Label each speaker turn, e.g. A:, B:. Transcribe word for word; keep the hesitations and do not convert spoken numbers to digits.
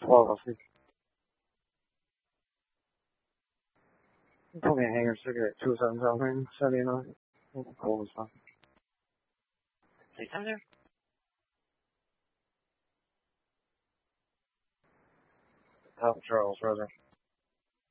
A: twelve, I think. Probably a hanger cigarette, two seven seven, seventy nine. Cold as fuck. Say something there? Top Charles, brother.